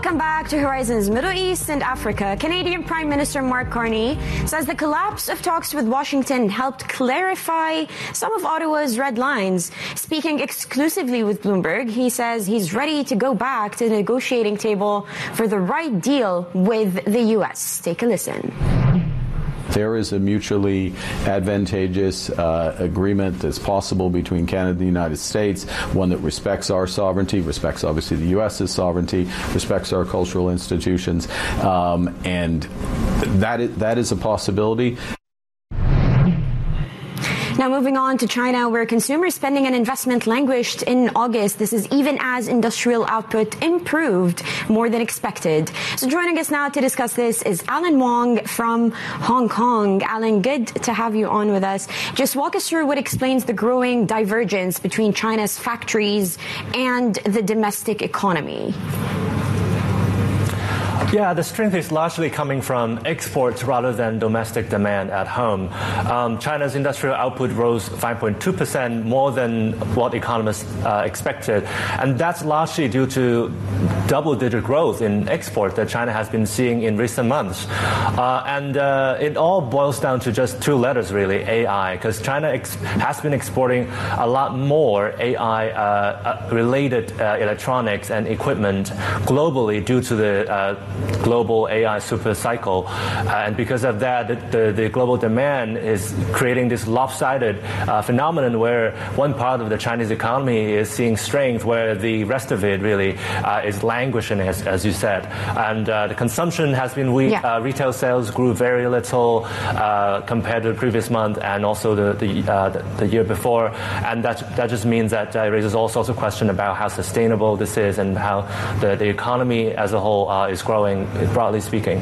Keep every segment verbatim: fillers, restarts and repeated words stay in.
Welcome back to Horizons Middle East and Africa. Canadian Prime Minister Mark Carney says the collapse of talks with Washington helped clarify some of Ottawa's red lines. Speaking exclusively with Bloomberg, he says he's ready to go back to the negotiating table for the right deal with the U S. Take a listen. There is a mutually advantageous uh, agreement that's possible between Canada and the United States, one that respects our sovereignty, respects obviously the U S's sovereignty, respects our cultural institutions, um, and that is, that is a possibility. Now moving on to China, where consumer spending and investment languished in August. This is even as industrial output improved more than expected. So joining us now to discuss this is Alan Wong from Hong Kong. Alan, good to have you on with us. Just walk us through what explains the growing divergence between China's factories and the domestic economy. Yeah, the strength is largely coming from exports rather than domestic demand at home. Um, China's industrial output rose five point two percent, more than what economists uh, expected. And that's largely due to double-digit growth in exports that China has been seeing in recent months. Uh, and uh, it all boils down to just two letters, really, A I, because China ex- has been exporting a lot more A I-related uh, uh, electronics and equipment globally due to the uh, global A I super cycle. Uh, and because of that, the, the, the global demand is creating this lopsided uh, phenomenon where one part of the Chinese economy is seeing strength, where the rest of it really uh, is languishing, as, as you said. And uh, the consumption has been weak. Yeah. Uh, retail sales grew very little uh, compared to the previous month and also the the, uh, the, the year before. And that that just means that uh, raises all sorts of questions about how sustainable this is and how the, the economy as a whole uh, is growing, broadly speaking.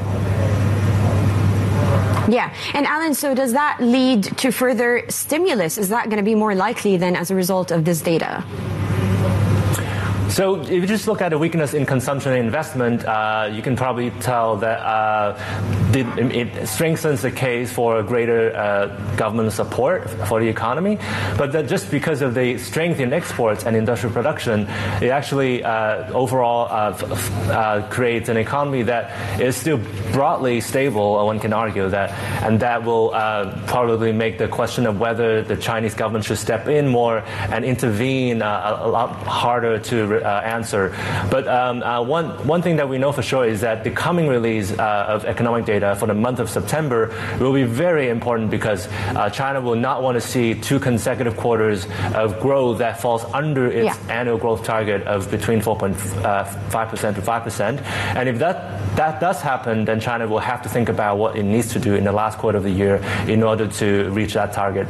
Yeah. And Alan, so does that lead to further stimulus? Is that going to be more likely then as a result of this data? So if you just look at the weakness in consumption and investment, uh, you can probably tell that uh, the, it strengthens the case for greater uh, government support for the economy. But that just because of the strength in exports and industrial production, it actually uh, overall uh, f- uh, creates an economy that is still broadly stable, one can argue that, and that will uh, probably make the question of whether the Chinese government should step in more and intervene uh, a, a lot harder to Uh, answer. But um, uh, one one thing that we know for sure is that the coming release uh, of economic data for the month of September will be very important, because uh, China will not want to see two consecutive quarters of growth that falls under its yeah. annual growth target of between four point five percent to five percent. And if that, that does happen, then China will have to think about what it needs to do in the last quarter of the year in order to reach that target.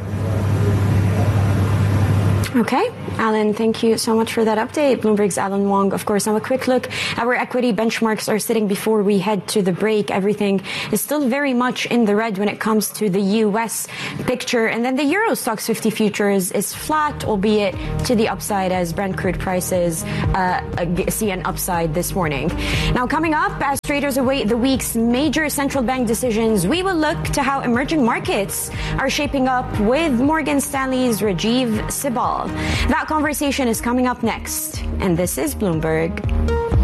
Okay. Alan, thank you so much for that update. Bloomberg's Alan Wong. Of course, now a quick look at where equity benchmarks are sitting before we head to the break. Everything is still very much in the red when it comes to the U S picture. And then the Euro Stoxx fifty futures is flat, albeit to the upside, as Brent crude prices uh, see an upside this morning. Now, coming up, as traders await the week's major central bank decisions, we will look to how emerging markets are shaping up with Morgan Stanley's Rajiv Sibal. That conversation is coming up next, and this is Bloomberg.